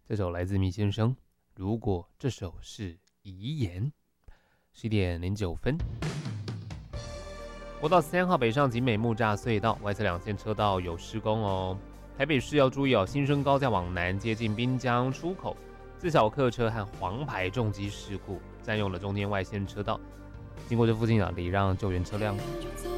这首来自米先生。如果这首是遗言，11点09分。国道3号北上景美木栅隧道外侧2线车道有施工哦。台北市要注意哦，新生高架往南接近滨江出口，自小客车和黄牌重机事故占用了中间外线车道，经过这附近啊，礼让救援车辆。